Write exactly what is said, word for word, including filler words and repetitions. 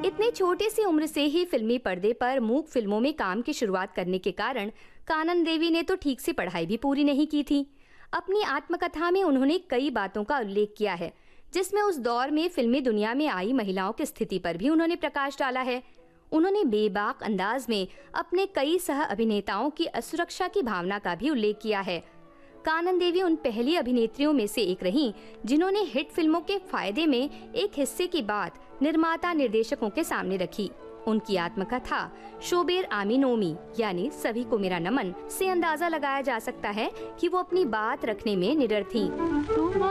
इतनी छोटी सी उम्र से ही फिल्मी पर्दे पर मूक फिल्मों में काम की शुरुआत करने के कारण कानन देवी ने तो ठीक से पढ़ाई भी पूरी नहीं की थी। अपनी आत्मकथा में उन्होंने कई बातों का उल्लेख किया है, जिसमें उस दौर में फिल्मी दुनिया में आई महिलाओं की स्थिति पर भी उन्होंने प्रकाश डाला है। उन्होंने बेबाक अंदाज में अपने कई सह अभिनेताओं की असुरक्षा की भावना का भी उल्लेख किया है। कानन देवी उन पहली अभिनेत्रियों में से एक रहीं जिन्होंने हिट फिल्मों के फायदे में एक हिस्से की बात निर्माता निर्देशकों के सामने रखी। उनकी आत्मकथा शोबेर आमिनोमी यानी सभी को मेरा नमन से अंदाजा लगाया जा सकता है कि वो अपनी बात रखने में निडर थीं।